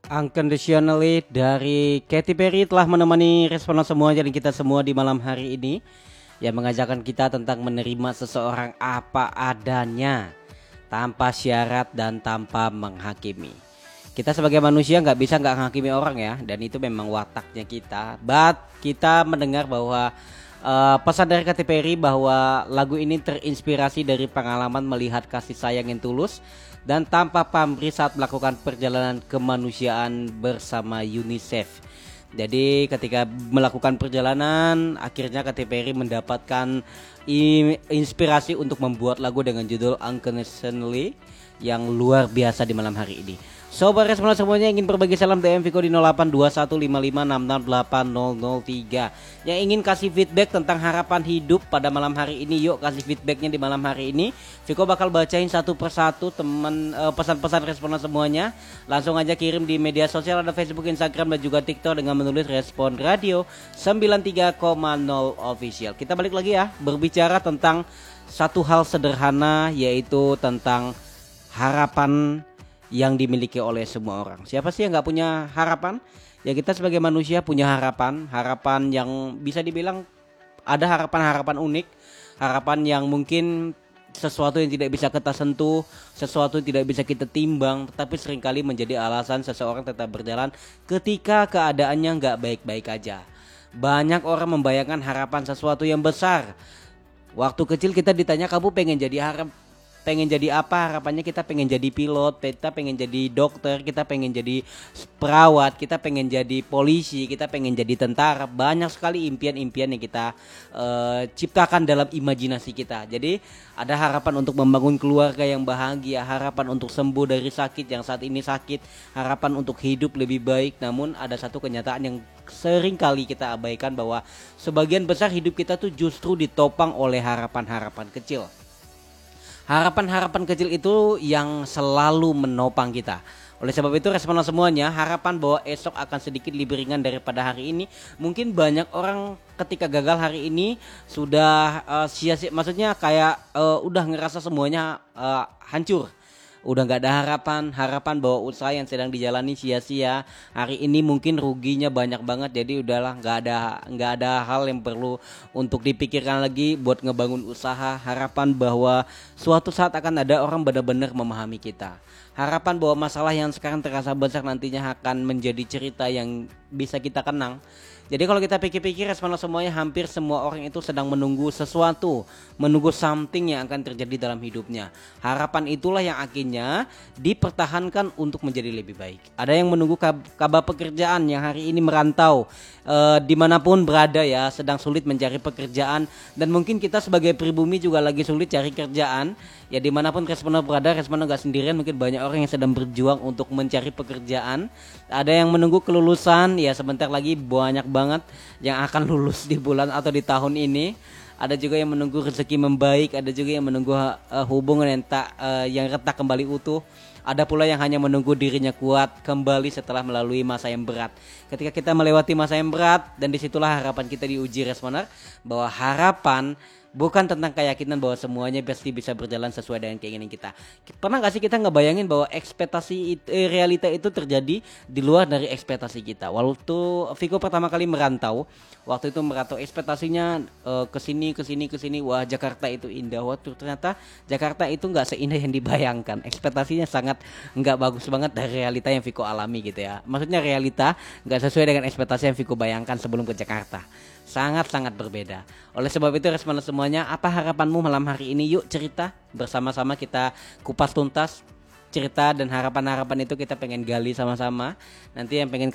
Unconditionally dari Katy Perry telah menemani responden semua jadi kita semua di malam hari ini yang mengajarkan kita tentang menerima seseorang apa adanya tanpa syarat dan tanpa menghakimi. Kita sebagai manusia nggak bisa nggak menghakimi orang ya, dan itu memang wataknya kita. But kita mendengar bahwa pesan dari Katy Perry bahwa lagu ini terinspirasi dari pengalaman melihat kasih sayang yang tulus dan tanpa pamrih saat melakukan perjalanan kemanusiaan bersama UNICEF. Jadi ketika melakukan perjalanan, akhirnya Katy Perry mendapatkan inspirasi untuk membuat lagu dengan judul Unconditionally yang luar biasa di malam hari ini. Sobat Responden semuanya ingin berbagi salam DM Viko di 082155668003. Yang ingin kasih feedback tentang harapan hidup pada malam hari ini, yuk kasih feedbacknya di malam hari ini. Viko bakal bacain satu persatu teman pesan-pesan responden semuanya. Langsung aja kirim di media sosial, ada Facebook, Instagram dan juga TikTok dengan menulis Respon Radio 93,0 official. Kita balik lagi ya, berbicara tentang satu hal sederhana, yaitu tentang harapan yang dimiliki oleh semua orang. Siapa sih yang nggak punya harapan? Ya kita sebagai manusia punya harapan, harapan yang bisa dibilang ada harapan-harapan unik, harapan yang mungkin sesuatu yang tidak bisa kita sentuh, sesuatu yang tidak bisa kita timbang, tetapi seringkali menjadi alasan seseorang tetap berjalan ketika keadaannya nggak baik-baik aja. Banyak orang membayangkan harapan sesuatu yang besar. Waktu kecil kita ditanya, kamu pengen jadi apa? Harapannya kita pengen jadi pilot, kita pengen jadi dokter, kita pengen jadi perawat, kita pengen jadi polisi, kita pengen jadi tentara. Banyak sekali impian-impian yang kita ciptakan dalam imajinasi kita. Jadi ada harapan untuk membangun keluarga yang bahagia, harapan untuk sembuh dari sakit yang saat ini sakit, harapan untuk hidup lebih baik. Namun ada satu kenyataan yang sering kali kita abaikan, bahwa sebagian besar hidup kita tuh justru ditopang oleh harapan-harapan kecil. Harapan-harapan kecil itu yang selalu menopang kita. Oleh sebab itu responden semuanya, harapan bahwa esok akan sedikit lebih ringan daripada hari ini. Mungkin banyak orang ketika gagal hari ini sudah sia-sia, maksudnya kayak udah ngerasa semuanya hancur. Udah nggak ada harapan bahwa usaha yang sedang dijalani sia-sia. Hari ini mungkin ruginya banyak banget, jadi udahlah, nggak ada hal yang perlu untuk dipikirkan lagi buat ngebangun usaha. Harapan bahwa suatu saat akan ada orang benar-benar memahami kita. Harapan bahwa masalah yang sekarang terasa besar nantinya akan menjadi cerita yang bisa kita kenang. Jadi kalau kita pikir-pikir, responden semuanya, hampir semua orang itu sedang menunggu sesuatu, menunggu something yang akan terjadi dalam hidupnya. Harapan itulah yang akhirnya dipertahankan untuk menjadi lebih baik. Ada yang menunggu kabar pekerjaan, yang hari ini merantau dimanapun berada ya, sedang sulit mencari pekerjaan. Dan mungkin kita sebagai pribumi juga lagi sulit cari kerjaan. Ya dimanapun responden berada, responden gak sendirian, mungkin banyak orang yang sedang berjuang untuk mencari pekerjaan. Ada yang menunggu kelulusan, ya sebentar lagi banyak banget yang akan lulus di bulan atau di tahun ini. Ada juga yang menunggu rezeki membaik, ada juga yang menunggu hubungan yang retak kembali utuh. Ada pula yang hanya menunggu dirinya kuat kembali setelah melalui masa yang berat. Ketika kita melewati masa yang berat, dan disitulah harapan kita diuji, responer, bahwa harapan bukan tentang keyakinan bahwa semuanya pasti bisa berjalan sesuai dengan keinginan kita. Pernah gak sih kita ngebayangin bahwa realita itu terjadi di luar dari ekspektasi kita? Waktu Viko pertama kali merantau, waktu itu merantau ekspektasinya kesini, wah Jakarta itu indah. Waktu ternyata Jakarta itu gak seindah yang dibayangkan. Ekspektasinya sangat gak bagus banget dari realita yang Viko alami gitu ya. Maksudnya realita gak sesuai dengan ekspektasi yang Viko bayangkan sebelum ke Jakarta. Sangat-sangat berbeda. Oleh sebab itu responden semuanya, apa harapanmu malam hari ini? Yuk cerita bersama-sama, kita kupas tuntas cerita dan harapan-harapan itu kita pengen gali sama-sama. Nanti yang pengen